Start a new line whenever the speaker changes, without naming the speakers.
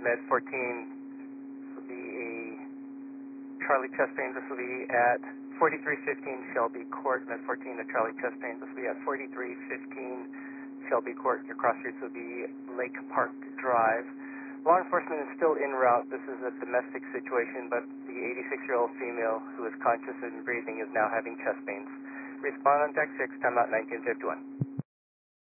Med 14. This will be a Charlie chest pain. This will be at 4315 Shelby Court. Med 14 to Charlie chest pain. This will be at 4315 Shelby Court. Your cross streets will be Lake Park Drive. Law enforcement is still en route. This is a domestic situation, but the 86-year-old female who is conscious and breathing is now having chest pains. Respond on deck 6, timeout 1951.